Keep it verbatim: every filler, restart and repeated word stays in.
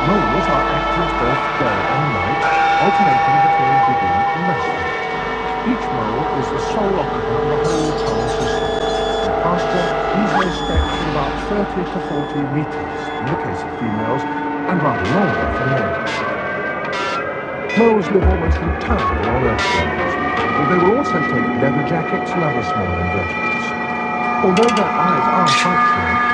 Moles are active both day and night, alternating between digging and nesting. Each mole is the sole occupant of the whole tunnel system. In pasture, these may stretch to about thirty to forty meters in the case of females, and rather longer for males. Moles live almost entirely on earthworms, but they will also take leather jackets and other small invertebrates. Although their eyes are functional,